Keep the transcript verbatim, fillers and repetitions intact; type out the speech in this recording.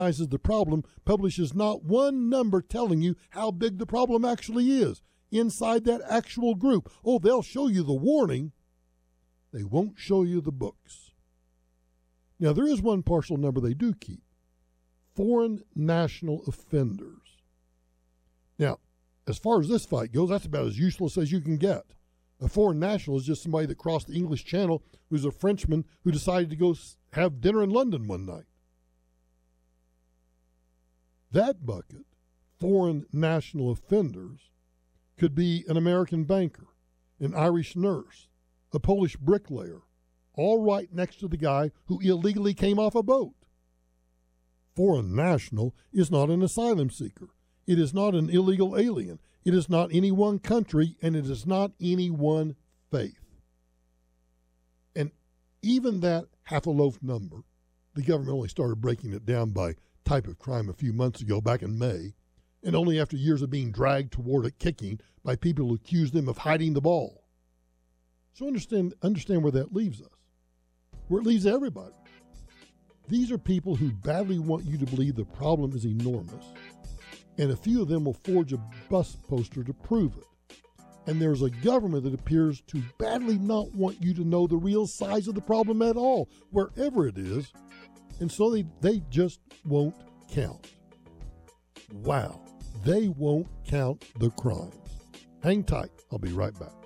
recognizes the problem publishes not one number telling you how big the problem actually is inside that actual group. Oh, they'll show you the warning. They won't show you the books. Now, there is one partial number they do keep. Foreign national offenders. Now, as far as this fight goes, that's about as useless as you can get. A foreign national is just somebody that crossed the English Channel who's a Frenchman who decided to go have dinner in London one night. That bucket, foreign national offenders, could be an American banker, an Irish nurse, a Polish bricklayer, all right next to the guy who illegally came off a boat. Foreign national is not an asylum seeker. It is not an illegal alien. It is not any one country, and it is not any one faith. And even that half a loaf number, the government only started breaking it down by type of crime a few months ago, back in May, and only after years of being dragged toward it kicking by people who accused them of hiding the ball. So understand, understand where that leaves us, where it leaves everybody. These are people who badly want you to believe the problem is enormous, and a few of them will forge a bus poster to prove it. And there's a government that appears to badly not want you to know the real size of the problem at all, wherever it is, and so they, they just won't count. Wow, they won't count the crimes. Hang tight, I'll be right back.